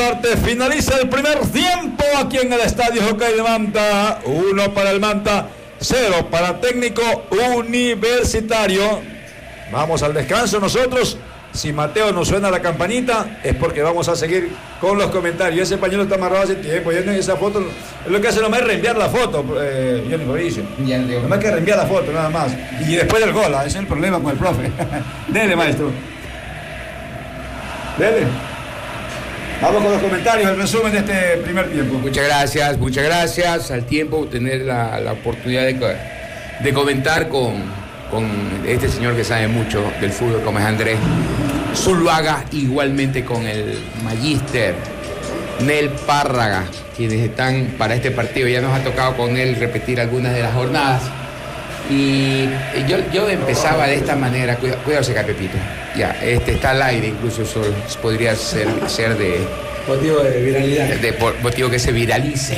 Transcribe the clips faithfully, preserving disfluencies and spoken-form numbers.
parte, finaliza el primer tiempo aquí en el Estadio Jockey de Manta. Uno para el Manta, cero para Técnico Universitario. Vamos al descanso nosotros. Si Mateo nos suena la campanita, es porque vamos a seguir con los comentarios. Ese pañuelo está amarrado hace tiempo. Ya no hay esa foto. Es lo que hace nomás es reenviar la foto, eh, Johnny Fabricio. Nomás que reenviar la foto, nada más. Y después del gol, ese es el problema con el profe. Dele, maestro. Dele. Vamos con los comentarios, el resumen de este primer tiempo. Muchas gracias, muchas gracias. Al tiempo, tener la, la oportunidad de, de comentar con, con este señor que sabe mucho del fútbol, como es Andrés Zuluaga, igualmente con el magíster Nel Párraga, quienes están para este partido. Ya nos ha tocado con él repetir algunas de las jornadas. Y yo, yo empezaba de esta manera. Cuidado, cuidado se cae Pepito. Ya, este está al aire, incluso eso podría ser, ser de motivo de viralidad. De, de motivo que se viralice.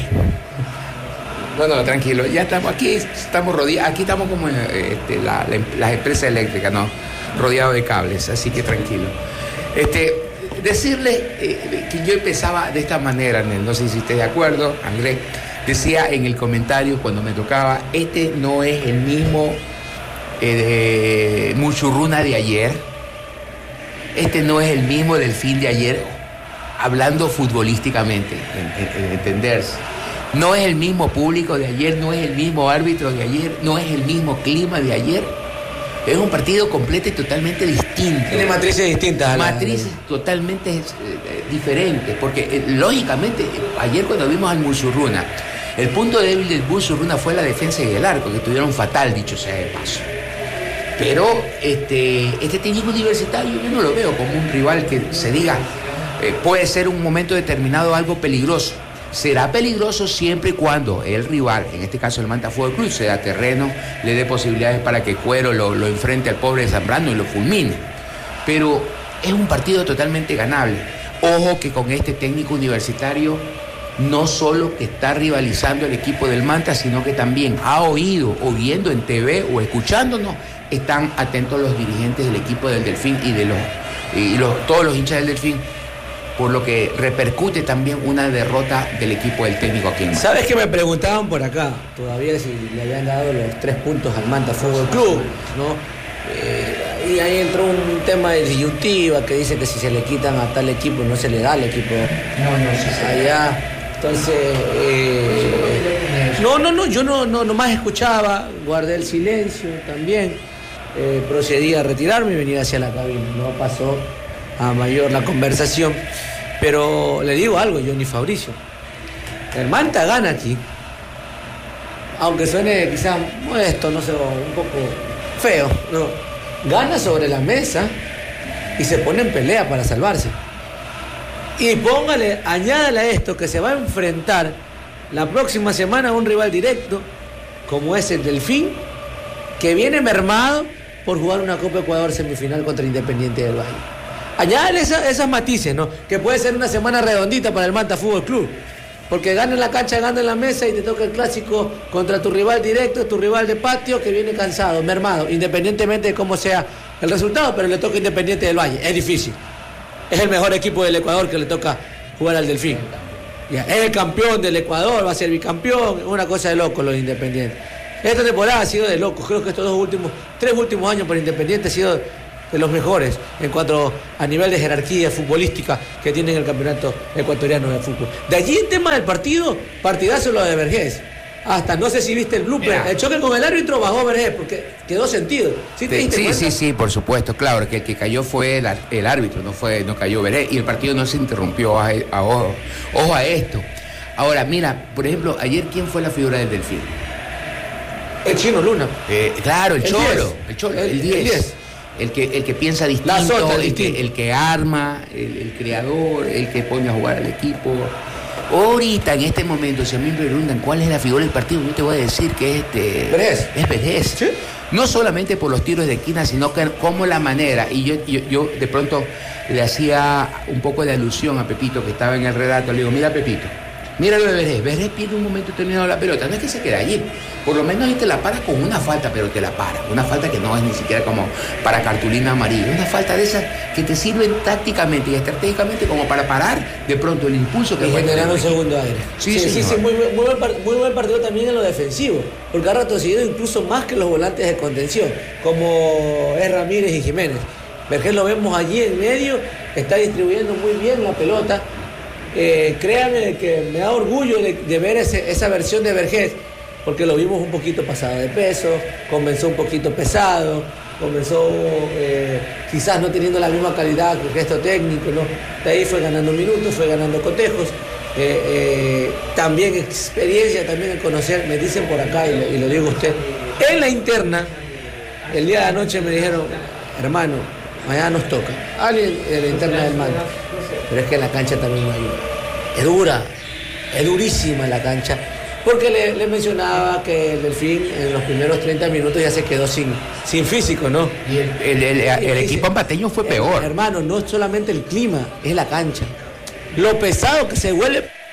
No, no, tranquilo. Ya estamos aquí, estamos rodeados. Aquí estamos como este, la, la, las empresas eléctricas, ¿no? Rodeados de cables, así que tranquilo. Este, decirle eh, que yo empezaba de esta manera, no sé si esté de acuerdo, Andrés. Decía en el comentario cuando me tocaba, este no es el mismo eh, de Muchurruna de ayer, este no es el mismo Delfín de ayer, hablando futbolísticamente, en, en, en entenderse. No es el mismo público de ayer, no es el mismo árbitro de ayer, no es el mismo clima de ayer. Es un partido completo y totalmente distinto. Tiene matrices distintas. Matrices la... totalmente eh, diferentes, porque eh, lógicamente ayer cuando vimos al Muchurruna, el punto débil del Muchurruna fue la defensa y el arco, que estuvieron fatal, dicho sea de paso. Pero este, este técnico universitario yo no lo veo como un rival que se diga, eh, puede ser un momento determinado algo peligroso. Será peligroso siempre y cuando el rival, en este caso el Manta Fútbol Club, se da terreno, le dé posibilidades para que Cuero lo, lo enfrente al pobre de Zambrano y lo fulmine. Pero es un partido totalmente ganable. Ojo que con este técnico universitario no solo que está rivalizando el equipo del Manta, sino que también ha oído, o viendo en T V o escuchándonos, están atentos los dirigentes del equipo del Delfín y de los, y los todos los hinchas del Delfín, por lo que repercute también una derrota del equipo del técnico aquí en Manta. ¿Sabes que me preguntaban por acá? Todavía si le habían dado los tres puntos al Manta Fútbol Club, ¿no? Eh, y ahí entró un tema de disyuntiva que dice que si se le quitan a tal equipo no se le da al equipo. No, no, sí, sí. Allá. Entonces, eh, no, no, no, yo no, no, nomás escuchaba, guardé el silencio también, eh, procedí a retirarme y venir hacia la cabina. No pasó a mayor la conversación, pero le digo algo, Johnny Fabricio. El Manta gana aquí, aunque suene quizás modesto, no sé, un poco feo, no. Gana sobre la mesa y se pone en pelea para salvarse. Y póngale, añádale a esto que se va a enfrentar la próxima semana a un rival directo, como es el Delfín, que viene mermado por jugar una Copa Ecuador semifinal contra Independiente del Valle. Añádale esa, esas matices, ¿no? Que puede ser una semana redondita para el Manta Fútbol Club. Porque gana en la cancha, gana en la mesa y te toca el clásico contra tu rival directo, tu rival de patio que viene cansado, mermado, independientemente de cómo sea el resultado, pero le toca Independiente del Valle. Es difícil. Es el mejor equipo del Ecuador que le toca jugar al Delfín. Ya, es el campeón del Ecuador, va a ser bicampeón, una cosa de loco los Independientes. Esta temporada ha sido de locos, creo que estos dos últimos, tres últimos años para Independiente ha sido de los mejores en cuanto a nivel de jerarquía futbolística que tiene el campeonato ecuatoriano de fútbol. De allí el tema del partido, partidazo lo de Vergés. Hasta no sé si viste el blooper, Mira. el choque con el árbitro bajó Vergés porque quedó sentido. ¿Sí, te sí, sí, sí, por supuesto, claro, que el que cayó fue el, el árbitro, no fue, no cayó Vergés y el partido no se interrumpió. A, a, ojo, ojo a esto. Ahora, mira, por ejemplo, ayer ¿quién fue la figura del Delfín? El Chino Luna. Eh, claro, el, el Cholo, diez. el Cholo, el diez. El que, el que piensa distinto, Sota, el, distinto. Que, el que arma, el, el creador, el que pone a jugar al equipo. Ahorita, en este momento, si a mí me preguntan cuál es la figura del partido, yo te voy a decir que este, Vergés. es Vergés. ¿Sí? No solamente por los tiros de esquina, sino que como la manera. Y yo, yo, yo de pronto le hacía un poco de alusión a Pepito, que estaba en el relato. Le digo, mira, Pepito, Mira lo de Vergés. Vergés pierde un momento terminado la pelota. No es que se quede allí. Por lo menos ahí te la paras con una falta, pero te la para. Una falta que no es ni siquiera como para cartulina amarilla. Una falta de esas que te sirven tácticamente y estratégicamente como para parar de pronto el impulso que y fue generar un segundo aire. Sí, sí, sí, sí muy, muy, buen, muy buen partido también en lo defensivo. Porque ha retrocedido incluso más que los volantes de contención, como es Ramírez y Jiménez. Vergés lo vemos allí en medio, está distribuyendo muy bien la pelota. Eh, créanme que me da orgullo de, de ver ese, esa versión de Vergés, porque lo vimos un poquito pasado de peso, comenzó un poquito pesado, comenzó eh, quizás no teniendo la misma calidad que el gesto técnico, ¿no? De ahí fue ganando minutos, fue ganando cotejos, eh, eh, también experiencia, también el conocer, me dicen por acá, y lo, y lo digo a usted, en la interna, el día de anoche me dijeron, hermano, mañana nos toca, alguien de la interna del Manta. Pero es que la cancha también no ayuda. Es dura, es durísima la cancha. Porque le, le mencionaba que el Delfín en los primeros treinta minutos ya se quedó sin, sin físico, ¿no? Y el, el, el, el, el equipo ambateño fue peor. Hermano, no es solamente el clima, es la cancha. Lo pesado que se vuelve